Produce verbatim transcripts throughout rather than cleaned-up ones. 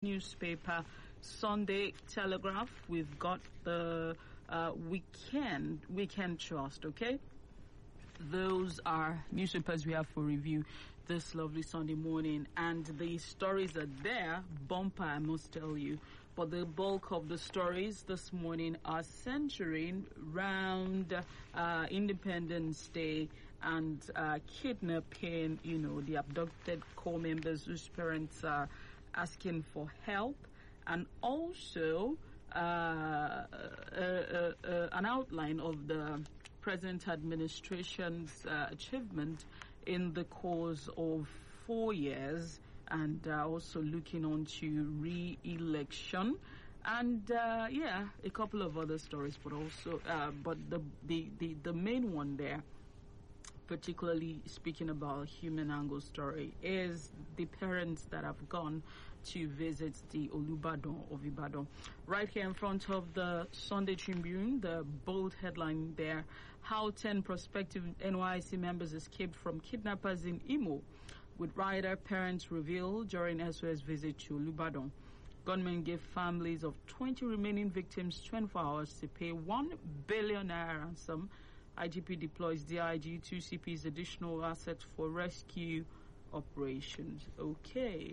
newspaper, Sunday Telegraph. We've got the uh, weekend weekend trust. Okay, those are newspapers we have for review this lovely Sunday morning, and the stories are there, bumper, I must tell you. But the bulk of the stories this morning are centering around uh, Independence Day and uh, kidnapping, you know, the abducted corps members whose parents are asking for help, and also uh, uh, uh, uh, an outline of the present administration's uh, achievement in the course of four years, and uh, also looking on to re-election, and uh, yeah, a couple of other stories, but also, uh, but the, the the the main one there, particularly speaking about human angle story, is the parents that have gone to visit the Olubadan of Ibadan. Right here in front of the Sunday Tribune, the bold headline there: how ten prospective N Y C members escaped from kidnappers in Imo, with rider parents revealed during S O S visit to Olubadan. Gunmen gave families of twenty remaining victims twenty-four hours to pay one billion naira ransom. I G P deploys D I G, two C Ps additional assets for rescue operations. Okay.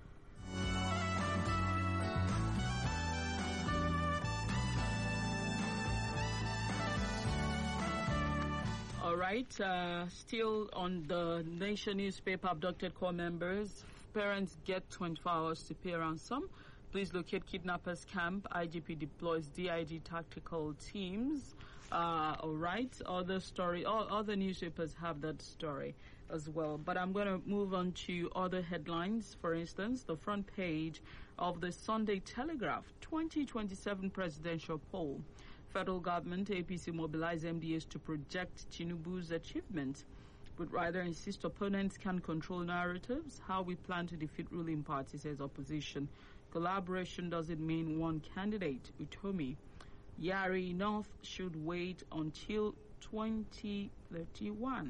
All right, uh, still on the Nation newspaper, abducted corps members, parents get twenty-four hours to pay ransom. Please locate kidnappers camp. I G P deploys D I G tactical teams. Uh, all right, other story, all other newspapers have that story as well. But I'm going to move on to other headlines. For instance, the front page of the Sunday Telegraph, twenty twenty-seven presidential poll. Federal government, A P C mobilize M D As to project Tinubu's achievement, but rather insist opponents can control narratives. How we plan to defeat ruling party, says opposition. Collaboration doesn't mean one candidate. Utomi. Yari North should wait until twenty thirty-one.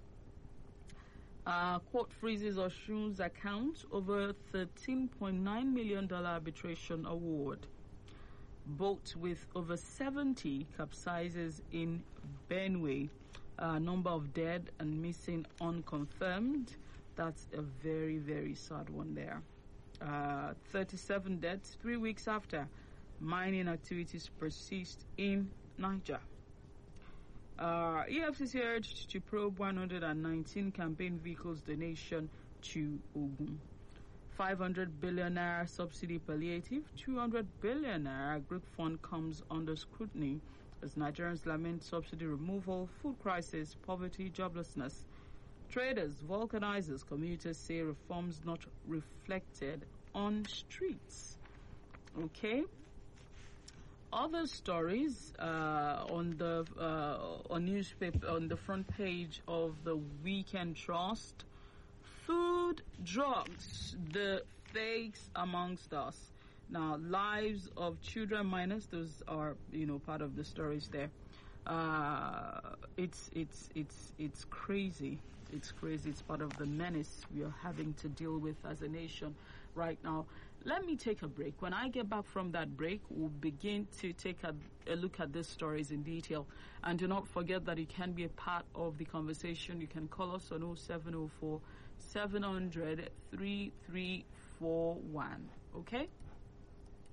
Uh, court freezes Oshun's account over thirteen point nine million dollars arbitration award. Boat with over seventy capsizes in Benue. Uh, number of dead and missing unconfirmed. That's a very, very sad one there. Uh, thirty-seven deaths three weeks after mining activities persist in Niger. Uh, E F C C urged to probe one hundred nineteen campaign vehicles donation to Ogun. five hundred billion naira subsidy palliative, two hundred billion naira Greek fund comes under scrutiny as Nigerians lament subsidy removal, food crisis, poverty, joblessness. Traders, vulcanizers, commuters say reforms not reflected on streets. Okay. Other stories uh, on the uh, on newspaper on the front page of the Weekend Trust. Food, drugs, the fakes amongst us. Now, lives of children minors, those are, you know, part of the stories there. Uh, it's it's it's it's crazy. It's crazy. It's part of the menace we are having to deal with as a nation right now. Let me take a break. When I get back from that break, we'll begin to take a, a look at these stories in detail. And do not forget that you can be a part of the conversation. You can call us on oh seven oh four, seven hundred, three three four one. Okay?